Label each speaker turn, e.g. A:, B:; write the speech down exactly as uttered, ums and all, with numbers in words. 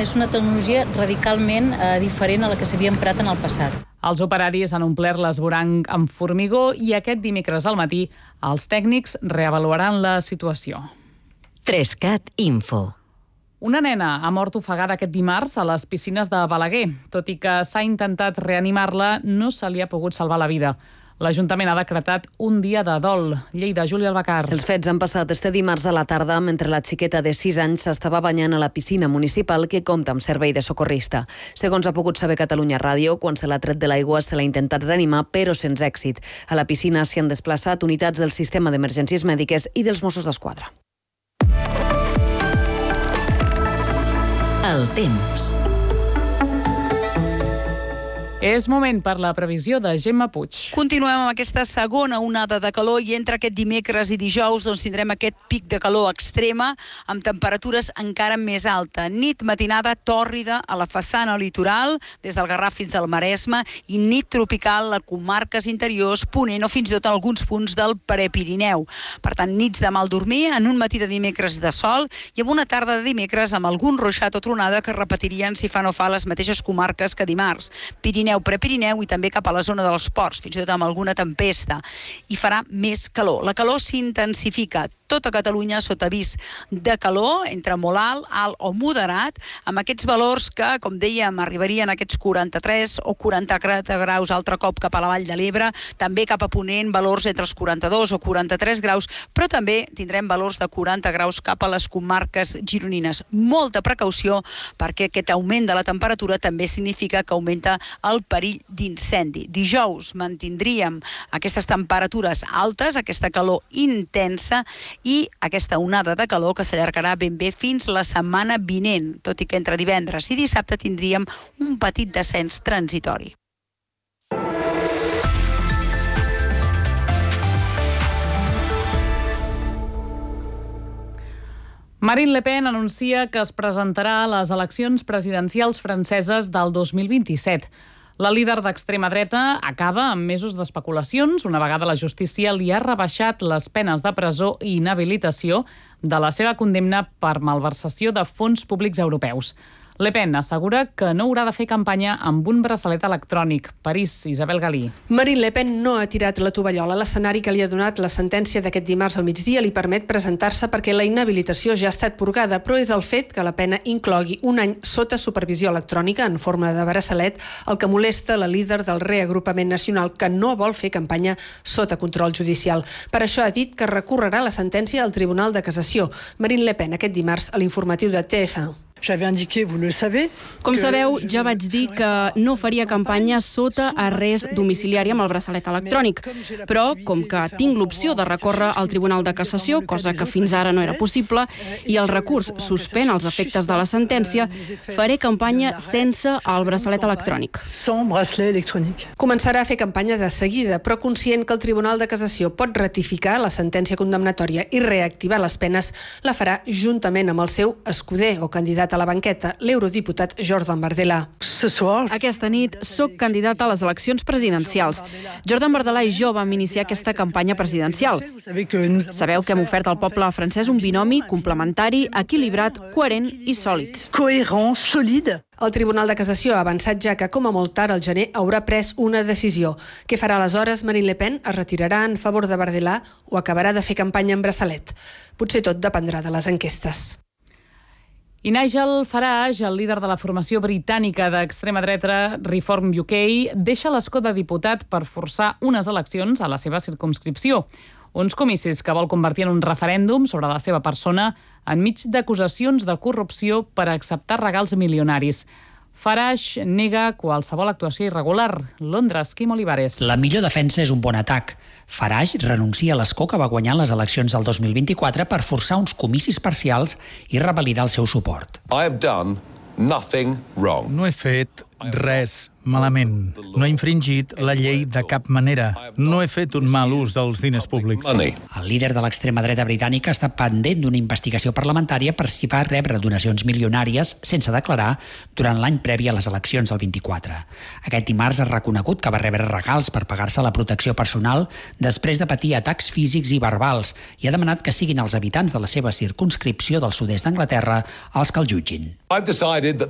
A: tant, és una tecnologia radicalment eh, diferent a la que s'havia emprat en el passat.
B: Els operaris han omplert l'esvoranc amb formigó i aquest dimecres al matí els tècnics reavaluaran la situació.
C: Trescat Info.
B: Una nena ha mort ofegada aquest dimarts a les piscines de Balaguer. Tot i que s'ha intentat reanimar-la, no se li ha pogut salvar la vida. L'Ajuntament ha decretat un dia de dol. Lleida, Júlia Albacar.
D: Els fets han passat este dimarts a la tarda mentre la xiqueta de sis anys s'estava banyant a la piscina municipal que compta amb servei de socorrista. Segons ha pogut saber Catalunya Ràdio, quan se l'ha tret de l'aigua se l'ha intentat reanimar, però sense èxit. A la piscina s'hi han desplaçat unitats del sistema d'emergències mèdiques i dels Mossos d'Esquadra.
C: El temps.
B: És moment per la previsió de Gemma Puig.
E: Continuem amb aquesta segona onada de calor i entre aquest dimecres i dijous doncs, tindrem aquest pic de calor extrema amb temperatures encara més alta. Nit matinada tòrrida a la façana litoral, des del Garraf fins al Maresme, i nit tropical a comarques interiors, Ponent o fins i tot en alguns punts del Prepirineu. Per tant, nits de mal dormir, en un matí de dimecres de sol i amb una tarda de dimecres amb algun ruixat o tronada que repetirien si fa no fa les mateixes comarques que dimarts. Pirineu, Prepirineu i també cap a la zona dels ports, fins i tot amb alguna tempesta. I farà més calor. La calor s'intensifica. Tota Catalunya sota avís de calor, entre molt alt, alt o moderat, amb aquests valors que, com dèiem, arribarien a aquests quaranta-tres o quaranta-quatre graus altre cop cap a la Vall de l'Ebre, també cap a Ponent, valors entre els quaranta-dos o quaranta-tres graus, però també tindrem valors de quaranta graus cap a les comarques gironines. Molta precaució, perquè aquest augment de la temperatura també significa que augmenta el perill d'incendi. Dijous mantindríem aquestes temperatures altes, aquesta calor intensa, i aquesta onada de calor que s'allargarà ben bé fins la setmana vinent, tot i que entre divendres i dissabte tindríem un petit descens transitori.
B: Marine Le Pen anuncia que es presentarà a les eleccions presidencials franceses del dos mil vint-i-set. La líder d'extrema dreta acaba amb mesos d'especulacions, una vegada la justícia li ha rebaixat les penes de presó i inhabilitació de la seva condemna per malversació de fons públics europeus. Le Pen assegura que no haurà de fer campanya amb un braçalet electrònic. París, Isabel Galí.
F: Marine Le Pen no ha tirat la tovallola. L'escenari que li ha donat la sentència d'aquest dimarts al migdia li permet presentar-se perquè la inhabilitació ja ha estat purgada, però és el fet que la pena inclogui un any sota supervisió electrònica en forma de braçalet el que molesta la líder del reagrupament nacional, que no vol fer campanya sota control judicial. Per això ha dit que recorrerà la sentència al Tribunal de Cassació. Marine Le Pen aquest dimarts a l'informatiu de T F un.
G: Com sabeu, ja vaig dir que no faria campanya sota arrest domiciliari amb el braçalet electrònic, però com que tinc l'opció de recórrer al Tribunal de Cassació, cosa que fins ara no era possible, i el recurs suspèn els efectes de la sentència, faré campanya sense el braçalet electrònic.
F: Començarà a fer campanya de seguida, però conscient que el Tribunal de Cassació pot ratificar la sentència condemnatòria i reactivar les penes, la farà juntament amb el seu escuder o candidat a la banqueta, l'eurodiputat Jordan Bardella.
G: Aquesta nit soc candidat a les eleccions presidencials. Jordan Bardella i jo vam iniciar aquesta campanya presidencial. Sabeu que hem ofert al poble francès un binomi complementari, equilibrat, coherent i sòlid.
F: El Tribunal de Cassació ha avançat ja que, com a molt tard, al gener haurà pres una decisió. Què farà aleshores Marine Le Pen? Es retirarà en favor de Bardella o acabarà de fer campanya en braçalet? Potser tot dependrà de les enquestes.
B: I Nigel Farage, el líder de la formació britànica d'extrema dreta Reform U K, deixa l'escó de diputat per forçar unes eleccions a la seva circumscripció. Uns comicis que vol convertir en un referèndum sobre la seva persona enmig d'acusacions de corrupció per acceptar regals milionaris. Farage nega qualsevol actuació irregular. Londres, Quim Olivares.
H: La millor defensa és un bon atac. Farage renuncia a l'escó que va guanyar les eleccions del dos mil vint-i-quatre per forçar uns comicis parcials i revalidar el seu suport.
I: I have done nothing wrong.
J: No he fet res malament. No he infringit la llei de cap manera. No he fet un mal ús dels diners públics.
H: El líder de l'extrema dreta britànica està pendent d'una investigació parlamentària per si va rebre donacions milionàries sense declarar durant l'any previ a les eleccions del vint-i-quatre. Aquest dimarts ha reconegut que va rebre regals per pagar-se la protecció personal després de patir atacs físics i verbals i ha demanat que siguin els habitants de la seva circumscripció del sud-est d'Anglaterra els que el jutgin.